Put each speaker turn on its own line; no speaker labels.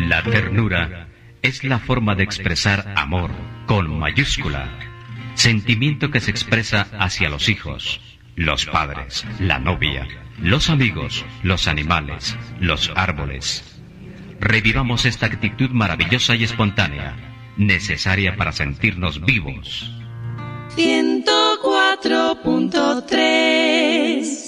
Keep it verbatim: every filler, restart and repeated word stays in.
La ternura es la forma de expresar amor con mayúscula, sentimiento que se expresa hacia los hijos, los padres, la novia, los amigos, los animales, los árboles. Revivamos esta actitud maravillosa y espontánea, necesaria para sentirnos vivos.
ciento cuatro punto tres